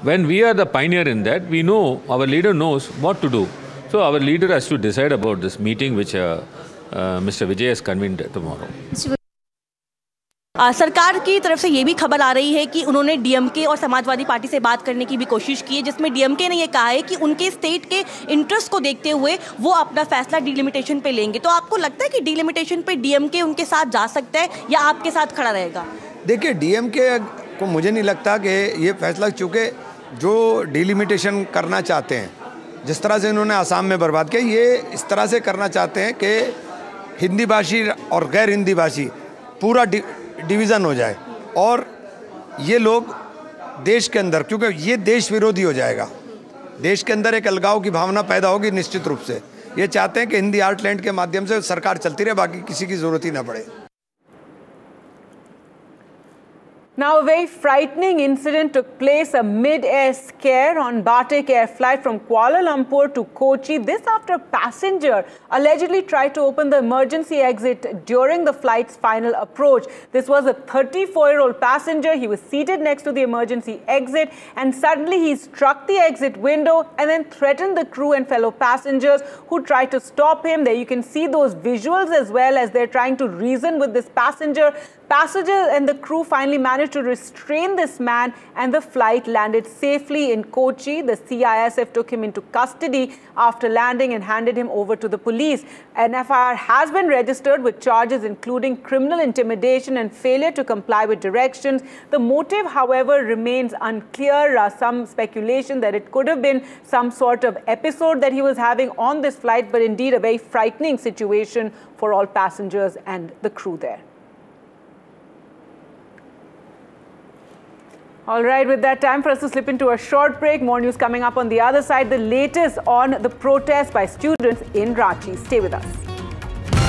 when we are the pioneer in that, we know, our leader knows what to do. So our leader has to decide about this meeting which Mr. Vijay has convened tomorrow. सरकार की तरफ से ये भी खबर आ रही है कि उन्होंने डीएमके और समाजवादी पार्टी से बात करने की भी कोशिश की है, जिसमें डीएमके ने ये कहा है कि उनके स्टेट के इंटरेस्ट को देखते हुए वो अपना फैसला डीलिमिटेशन पे लेंगे। तो आपको लगता है कि डीलिमिटेशन पे डीएमके उनके साथ जा सकता है या आपके साथ खड़ा रहेगा? देखिए, डीएमके को मुझे नहीं लगता कि ये फैसला, चूँकि जो डीलिमिटेशन करना चाहते हैं, जिस तरह से इन्होंने आसाम में बर्बाद किया, ये इस तरह से करना चाहते हैं कि हिंदी भाषी और गैर हिंदी भाषी पूरा डिवीज़न हो जाए और ये लोग देश के अंदर, क्योंकि ये देश विरोधी हो जाएगा, देश के अंदर एक अलगाव की भावना पैदा होगी निश्चित रूप से। ये चाहते हैं कि हिंदी आर्टलैंड के माध्यम से सरकार चलती रहे, बाकी किसी की ज़रूरत ही ना पड़े। Now, a very frightening incident took place, a mid-air scare on Batik Air flight from Kuala Lumpur to Kochi. This after a passenger allegedly tried to open the emergency exit during the flight's final approach. This was a 34-year-old passenger. He was seated next to the emergency exit and suddenly he struck the exit window and then threatened the crew and fellow passengers who tried to stop him. There you can see those visuals as well as they're trying to reason with this passenger. Passengers and the crew finally managed to restrain this man and the flight landed safely in Kochi. The CISF took him into custody after landing and handed him over to the police. An FIR has been registered with charges including criminal intimidation and failure to comply with directions. The motive, however, remains unclear. Some speculation that it could have been some sort of episode that he was having on this flight, but indeed a very frightening situation for all passengers and the crew there. All right, with that, time for us to slip into a short break. More news coming up on the other side. The latest on the protest by students in Ranchi. Stay with us.